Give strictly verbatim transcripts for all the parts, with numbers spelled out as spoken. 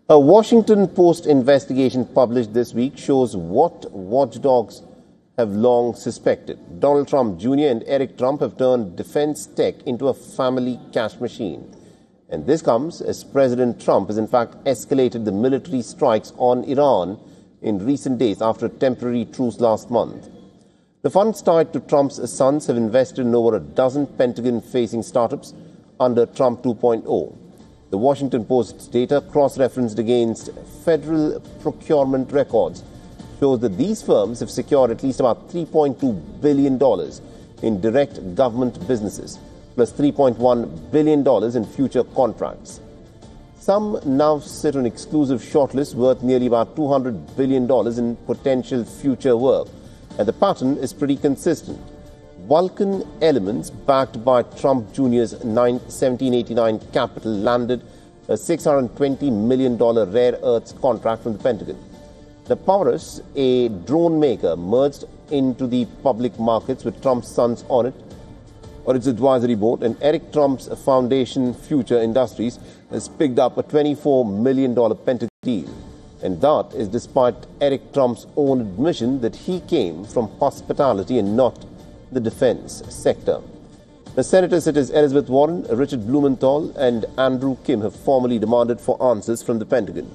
A Washington Post investigation published this week shows what watchdogs have long suspected. Donald Trump Junior and Eric Trump have turned defense tech into a family cash machine. And this comes as President Trump has in fact escalated the military strikes on Iran in recent days after a temporary truce last month. The funds tied to Trump's sons have invested in over a dozen Pentagon-facing startups under Trump two point oh. The Washington Post's data, cross-referenced against federal procurement records, shows that these firms have secured at least about three point two billion dollars in direct government businesses, plus three point one billion dollars in future contracts. Some now sit on exclusive shortlists worth nearly about two hundred billion dollars in potential future work, and the pattern is pretty consistent. Vulcan Elements, backed by Trump Junior's seventeen eighty-nine capital, landed a six hundred twenty million dollars rare earths contract from the Pentagon. The Polaris, a drone maker, merged into the public markets with Trump's sons on it, or its advisory board, and Eric Trump's foundation, Future Industries, has picked up a twenty-four million dollars Pentagon deal. And that is despite Eric Trump's own admission that he came from hospitality and not the defense sector. The senators such as Elizabeth Warren, Richard Blumenthal and Andrew Kim have formally demanded for answers from the Pentagon.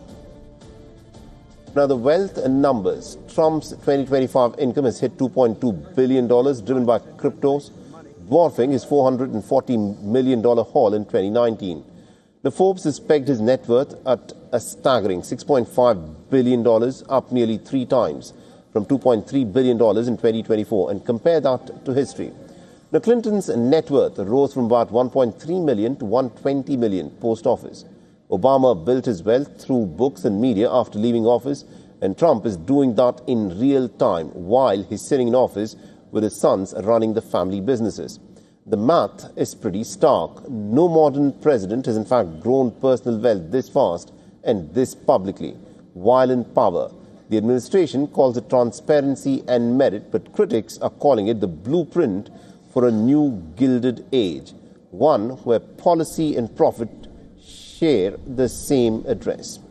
Now, the wealth and numbers. Trump's twenty twenty-five income has hit two point two billion dollars, driven by cryptos, dwarfing his four hundred forty million dollars haul in twenty nineteen. The Forbes has pegged his net worth at a staggering six point five billion dollars, up nearly three times from two point three billion dollars in twenty twenty-four, and compare that to history. Now, Clinton's net worth rose from about one point three million dollars to one hundred twenty million dollars post-office. Obama built his wealth through books and media after leaving office, and Trump is doing that in real time while he's sitting in office with his sons running the family businesses. The math is pretty stark. No modern president has in fact grown personal wealth this fast and this publicly, while in power. The administration calls it transparency and merit, but critics are calling it the blueprint for a new gilded age, one where policy and profit share the same address.